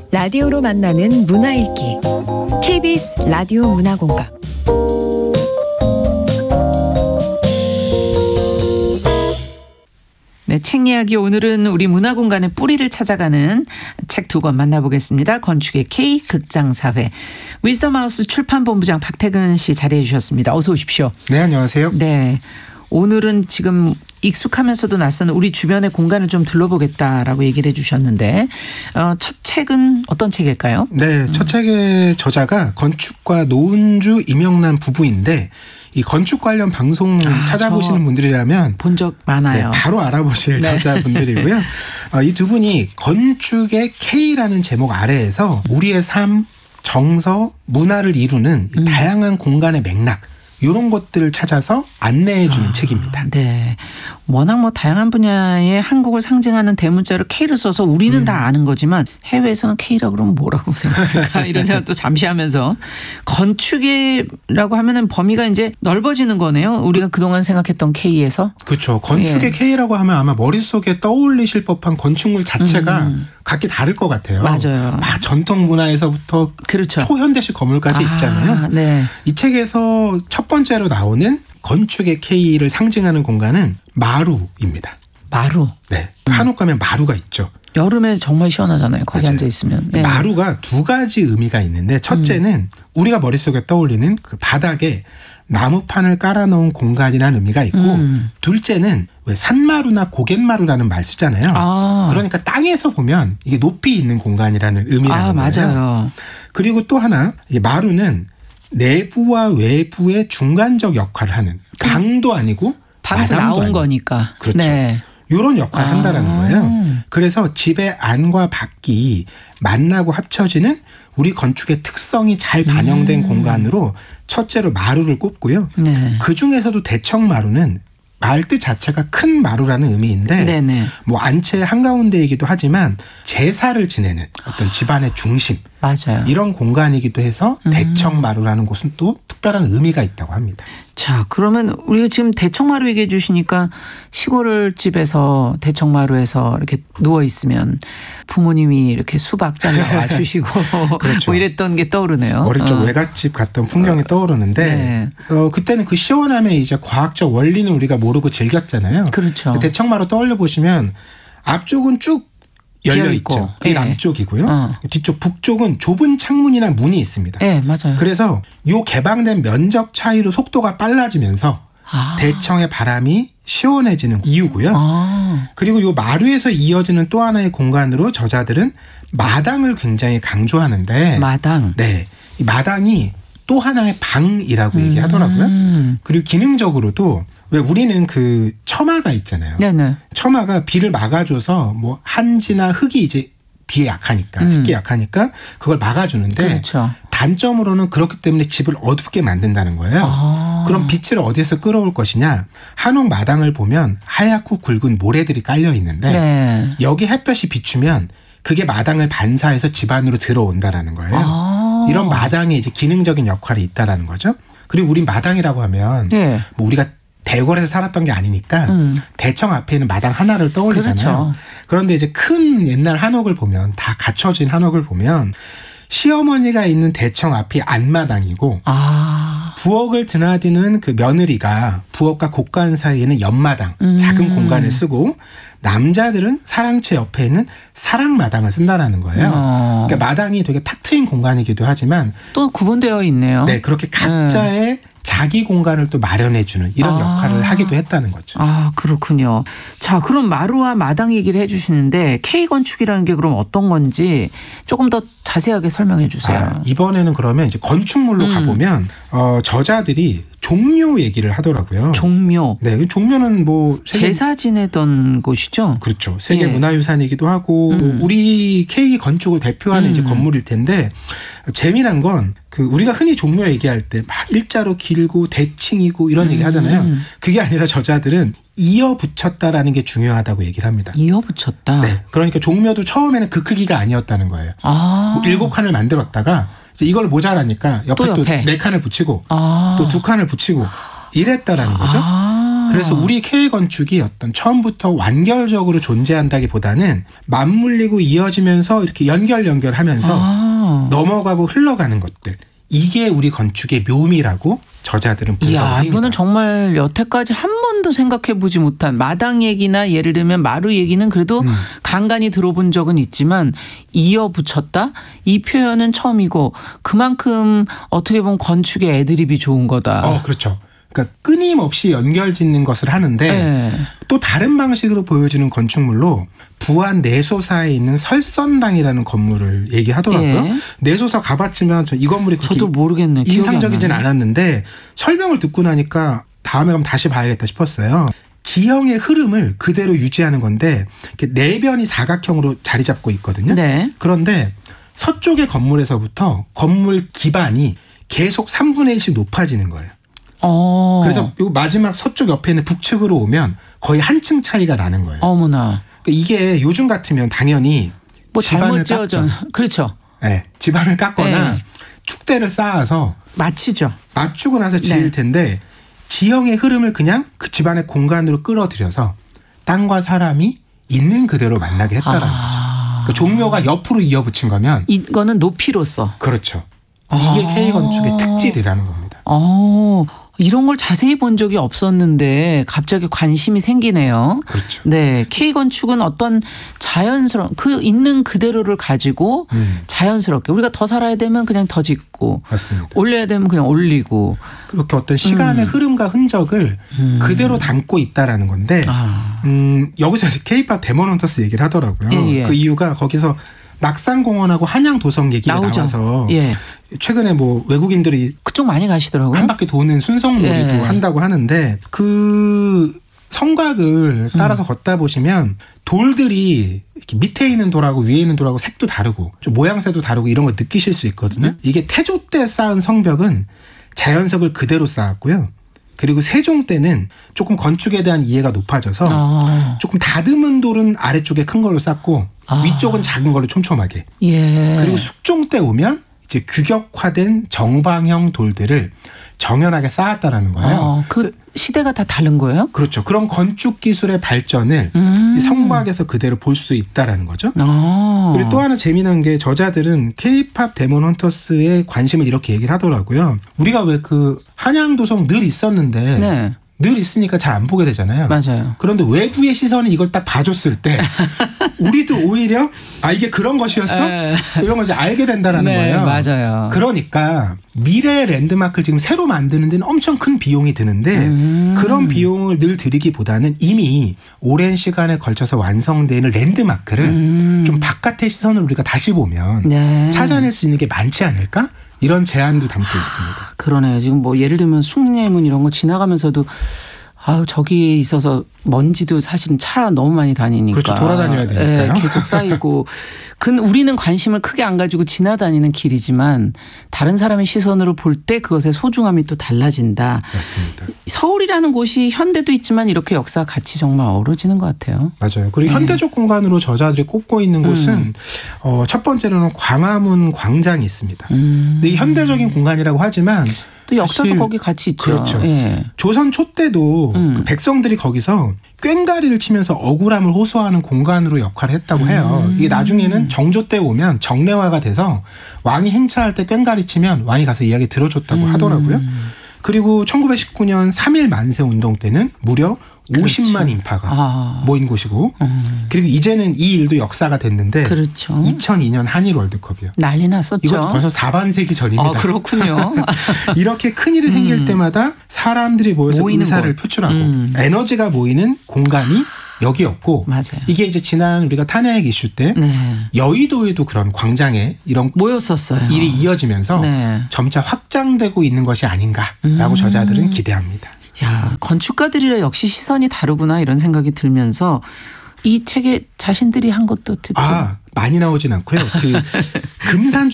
라디오로 만나는 문화 읽기. KBS 라디오 문화공감. 네, 책 이야기 오늘은 우리 문화공간의 뿌리를 찾아가는 책 두 권 만나보겠습니다. 건축의 K 극장사회 위즈덤하우스 출판본부장 박태근 씨 자리해 주셨습니다. 어서 오십시오. 네, 안녕하세요. 네, 오늘은 지금 익숙하면서도 낯선 우리 주변의 공간을 좀 둘러보겠다라고 얘기를 해 주셨는데 첫 책은 어떤 책일까요? 네, 첫 책의 저자가 건축가 노은주 임영란 부부인데 이 건축 관련 방송 찾아보시는 분들이라면 본 적 많아요. 네, 바로 알아보실 저자분들이고요. 이 두 분이 건축의 K라는 제목 아래에서 우리의 삶, 정서, 문화를 이루는 다양한 공간의 맥락 이런 것들을 찾아서 안내해 주는 책입니다. 네. 워낙 뭐 다양한 분야의 한국을 상징하는 대문자를 K를 써서 우리는 다 아는 거지만 해외에서는 K라고 그러면 뭐라고 생각할까 이런 생각도 잠시 하면서 건축이라고 하면은 범위가 이제 넓어지는 거네요. 우리가 그동안 생각했던 K에서. 그렇죠. 건축의 K라고 하면 아마 머릿속에 떠올리실 법한 건축물 자체가 각기 다를 것 같아요. 맞아요. 막 전통 문화에서부터 그렇죠. 초현대식 건물까지 있잖아요. 네. 이 책에서 첫 번째로 나오는 건축의 K를 상징하는 공간은 마루입니다. 마루. 네. 한옥 가면 마루가 있죠. 여름에 정말 시원하잖아요. 거기 맞아요. 앉아 있으면. 네. 마루가 두 가지 의미가 있는데 첫째는 우리가 머릿속에 떠올리는 그 바닥에 나무판을 깔아놓은 공간이라는 의미가 있고 둘째는 왜 산마루나 고갯마루라는 말 쓰잖아요. 그러니까 땅에서 보면 이게 높이 있는 공간이라는 의미라는 거예요. 맞아요. 그리고 또 하나 이 마루는 내부와 외부의 중간적 역할을 하는 강도 아니고 방에서 나온 아니고. 거니까. 그렇죠. 네. 이런 역할을 한다라는 거예요. 그래서 집의 안과 밖이 만나고 합쳐지는 우리 건축의 특성이 잘 반영된 공간으로 첫째로 마루를 꼽고요. 네. 그중에서도 대청마루는 말 뜻 자체가 큰 마루라는 의미인데 네네. 뭐 안채의 한가운데이기도 하지만 제사를 지내는 어떤 집안의 중심 맞아요. 이런 공간이기도 해서 대청마루라는 곳은 또 특별한 의미가 있다고 합니다. 자, 그러면 우리가 지금 대청마루 얘기해 주시니까 시골 집에서 대청마루에서 이렇게 누워 있으면 부모님이 이렇게 수박 잘라와 주시고 그렇죠. 뭐 이랬던 게 떠오르네요. 어릴 적 외갓집 갔던 풍경이 떠오르는데 네. 그때는 그 시원함의 이제 과학적 원리는 우리가 모르고 즐겼잖아요. 그렇죠. 대청마루 떠올려 보시면 앞쪽은 쭉 열려 있죠. 그게 네. 남쪽이고요. 뒤쪽 북쪽은 좁은 창문이나 문이 있습니다. 네, 맞아요. 그래서 요 개방된 면적 차이로 속도가 빨라지면서 대청의 바람이 시원해지는 이유고요. 그리고 요 마루에서 이어지는 또 하나의 공간으로 저자들은 마당을 굉장히 강조하는데 마당. 네, 이 마당이 또 하나의 방이라고 얘기하더라고요. 그리고 기능적으로도 왜 우리는 그 처마가 있잖아요. 네네. 처마가 비를 막아줘서 뭐 한지나 흙이 이제 비에 약하니까 습기에 약하니까 그걸 막아주는데 그렇죠. 단점으로는 그렇기 때문에 집을 어둡게 만든다는 거예요. 그럼 빛을 어디에서 끌어올 것이냐. 한옥 마당을 보면 하얗고 굵은 모래들이 깔려 있는데 네. 여기 햇볕이 비추면 그게 마당을 반사해서 집 안으로 들어온다라는 거예요. 이런 마당에 이제 기능적인 역할이 있다라는 거죠. 그리고 우리 마당이라고 하면 네. 뭐 우리가 대궐에서 살았던 게 아니니까 대청 앞에 있는 마당 하나를 떠올리잖아요. 그렇죠. 그런데 이제 큰 옛날 한옥을 보면 다 갖춰진 한옥을 보면 시어머니가 있는 대청 앞이 안마당이고 부엌을 드나드는 그 며느리가 부엌과 곳간 사이에는 옆마당 작은 공간을 쓰고 남자들은 사랑채 옆에 있는 사랑마당을 쓴다라는 거예요. 그러니까 마당이 되게 탁 트인 공간이기도 하지만 또 구분되어 있네요. 네, 그렇게 각자의 자기 공간을 또 마련해주는 이런 역할을 하기도 했다는 거죠. 그렇군요. 자, 그럼 마루와 마당 얘기를 해 주시는데 K건축이라는 게 그럼 어떤 건지 조금 더 자세하게 설명해 주세요. 이번에는 그러면 이제 건축물로 가보면 저자들이 종묘 얘기를 하더라고요. 종묘. 네, 종묘는 뭐 제사 지내던 곳이죠. 그렇죠. 세계 예. 문화유산이기도 하고 우리 K 건축을 대표하는 이제 건물일 텐데 재미난 건 그 우리가 흔히 종묘 얘기할 때 막 일자로 길고 대칭이고 이런 얘기 하잖아요. 그게 아니라 저자들은 이어붙였다라는 게 중요하다고 얘기를 합니다. 이어붙였다. 네, 그러니까 종묘도 처음에는 그 크기가 아니었다는 거예요. 뭐 7칸을 만들었다가 이걸 모자라니까 옆에 또 4칸을 붙이고 또 2칸을 붙이고 이랬다라는 거죠. 그래서 우리 K 건축이 어떤 처음부터 완결적으로 존재한다기보다는 맞물리고 이어지면서 이렇게 연결하면서 넘어가고 흘러가는 것들. 이게 우리 건축의 묘미라고 저자들은 분석을 합니다. 이거는 정말 여태까지 한 번도 생각해보지 못한 마당 얘기나 예를 들면 마루 얘기는 그래도 간간히 들어본 적은 있지만 이어붙였다? 이 표현은 처음이고 그만큼 어떻게 보면 건축의 애드립이 좋은 거다. 그렇죠. 그러니까 끊임없이 연결짓는 것을 하는데 네. 또 다른 방식으로 보여주는 건축물로 부안 내소사에 있는 설선당이라는 건물을 얘기하더라고요. 네. 내소사 가봤지만 이 건물이 그렇게 저도 모르겠네. 인상적이진 않았는데 설명을 듣고 나니까 다음에 가면 다시 봐야겠다 싶었어요. 지형의 흐름을 그대로 유지하는 건데 이렇게 내변이 사각형으로 자리 잡고 있거든요. 네. 그런데 서쪽의 건물에서부터 건물 기반이 계속 3분의 1씩 높아지는 거예요. 그래서 요 마지막 서쪽 옆에 있는 북측으로 오면 거의 한층 차이가 나는 거예요. 어머나. 그러니까 이게 요즘 같으면 당연히 뭐 집안을 잘못 지어져. 그렇죠. 네, 집안을 깎거나 네. 축대를 쌓아서 맞추죠. 맞추고 나서 지을 네. 텐데 지형의 흐름을 그냥 그 집안의 공간으로 끌어들여서 땅과 사람이 있는 그대로 만나게 했다라는 거죠. 그러니까 종묘가 옆으로 이어붙인 거면 이거는 높이로서. 그렇죠. 이게 K 건축의 특질이라는 겁니다. 이런 걸 자세히 본 적이 없었는데 갑자기 관심이 생기네요. 그렇죠. 네, K 건축은 어떤 자연스러운 그 있는 그대로를 가지고 자연스럽게 우리가 더 살아야 되면 그냥 더 짓고 맞습니다. 올려야 되면 그냥 올리고 그렇게 어떤 시간의 흐름과 흔적을 그대로 담고 있다라는 건데 여기서 K-팝 데몬 헌터스 얘기를 하더라고요. 예. 그 이유가 거기서 낙산공원하고 한양도성 얘기가 나오죠. 나와서 예. 최근에 뭐 외국인들이 그쪽 많이 가시더라고요. 한 바퀴 도는 순성놀이도 예. 한다고 하는데 그 성곽을 따라서 걷다 보시면 돌들이 이렇게 밑에 있는 돌하고 위에 있는 돌하고 색도 다르고 좀 모양새도 다르고 이런 걸 느끼실 수 있거든요. 이게 태조 때 쌓은 성벽은 자연석을 그대로 쌓았고요. 그리고 세종 때는 조금 건축에 대한 이해가 높아져서 조금 다듬은 돌은 아래쪽에 큰 걸로 쌓고 위쪽은 작은 걸로 촘촘하게. 예. 그리고 숙종 때 오면 이제 규격화된 정방형 돌들을 정연하게 쌓았다라는 거예요. 그 시대가 다 다른 거예요? 그렇죠. 그런 건축 기술의 발전을 이 성곽에서 그대로 볼 수 있다라는 거죠. 그리고 또 하나 재미난 게 저자들은 K-팝 데몬 헌터스의 관심을 이렇게 얘기를 하더라고요. 우리가 왜 그 한양도성 늘 있었는데 네. 늘 있으니까 잘 안 보게 되잖아요. 맞아요. 그런데 외부의 시선이 이걸 딱 봐줬을 때 우리도 오히려 이게 그런 것이었어? 이런 걸 이제 알게 된다라는 네, 거예요. 맞아요. 그러니까 미래의 랜드마크를 지금 새로 만드는 데는 엄청 큰 비용이 드는데 그런 비용을 늘 들이기보다는 이미 오랜 시간에 걸쳐서 완성되는 랜드마크를 좀 바깥의 시선을 우리가 다시 보면 네. 찾아낼 수 있는 게 많지 않을까? 이런 제안도 담고 있습니다. 그러네요. 지금 뭐 예를 들면 숭례문 이런 거 지나가면서도 저기에 있어서 먼지도 사실은 차 너무 많이 다니니까. 그렇죠. 돌아다녀야 되니까요. 네, 계속 쌓이고. 우리는 관심을 크게 안 가지고 지나다니는 길이지만 다른 사람의 시선으로 볼 때 그것의 소중함이 또 달라진다. 맞습니다. 서울이라는 곳이 현대도 있지만 이렇게 역사가 같이 정말 어우러지는 것 같아요. 맞아요. 그리고 현대적 공간으로 저자들이 꼽고 있는 곳은 첫 번째로는 광화문 광장이 있습니다. 근데 이 현대적인 공간이라고 하지만 또 역사도 거기 같이 있죠. 그렇죠. 예. 조선 초 때도 그 백성들이 거기서 꽹과리를 치면서 억울함을 호소하는 공간으로 역할을 했다고 해요. 이게 나중에는 정조 때 오면 정례화가 돼서 왕이 행차할 때 꽹과리 치면 왕이 가서 이야기 들어줬다고 하더라고요. 그리고 1919년 3.1 만세 운동 때는 무려 50만 인파가 모인 곳이고 그리고 이제는 이 일도 역사가 됐는데 그렇죠. 2002년 한일 월드컵이요. 난리 났었죠. 이것도 벌써 4반세기 전입니다. 그렇군요. 이렇게 큰일이 생길 때마다 사람들이 모여서 의사를 표출하고 에너지가 모이는 공간이 여기였고 맞아요. 이게 이제 지난 우리가 탄핵 이슈 때 네. 여의도에도 그런 광장에 이런 모였었어요. 일이 이어지면서 네. 점차 확장되고 있는 것이 아닌가라고 저자들은 기대합니다. 야, 건축가들이라 역시 시선이 다르구나 이런 생각이 들면서 이 책에 자신들이 한 것도 듣죠. 많이 나오진 않고요. 그 금산